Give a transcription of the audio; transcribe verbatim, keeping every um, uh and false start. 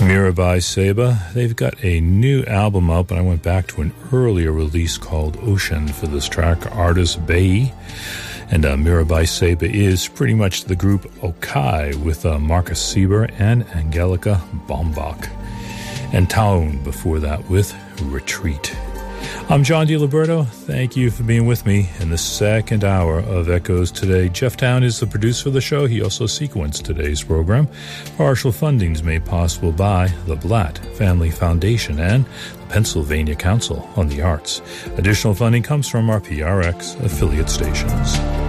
Mirabai Seba, they've got a new album out, but I went back to an earlier release called Ocean for this track, Artist Bay. And uh, Mirabai Seba is pretty much the group Okai with uh, Marcus Sieber and Angelica Bombach. And Town before that with Retreat. I'm John DiLiberto. Thank you for being with me in the second hour of Echoes today. Jeff Town is the producer of the show. He also sequenced today's program. Partial funding is made possible by the Blatt Family Foundation and the Pennsylvania Council on the Arts. Additional funding comes from our P R X affiliate stations.